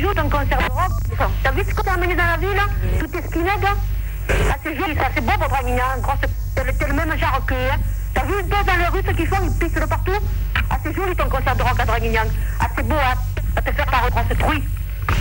joue ton concert de rock. T'as vu ce qu'on t'a amené dans la ville? Tout est skinhead. Ah, c'est joli, ça, c'est beau, votre Draguignan. C'est le même genre que. T'as vu dans les rues ce qu'ils font? Ils pissent de partout. Ah, c'est joli ton concert de rock à Draguignan. Ah, c'est beau, hein. À te faire ta retrace truie.